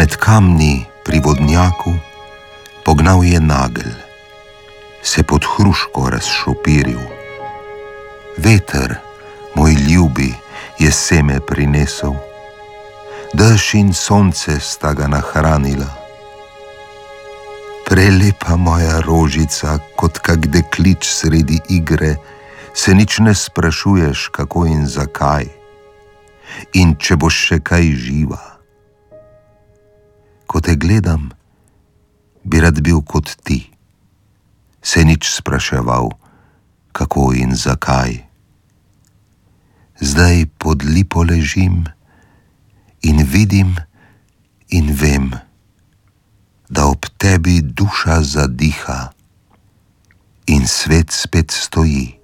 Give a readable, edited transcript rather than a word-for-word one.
Med kamni pri vodnjaku pognal je nagelj, se pod hruško razšopiril. Veter, moj ljubi, je seme prinesel, dež in sonce sta ga nahranila. Prelepa moja rožica, kot kak deklič sredi igre, se nič ne sprašuješ, kako in zakaj, in če boš še kaj živa. Ko te gledam, bi rad bil kot ti, se nič spraševal, kako in zakaj. Zdaj pod lipo ležim in vidim in vem, da ob tebi duša zadiha in svet spet stoji.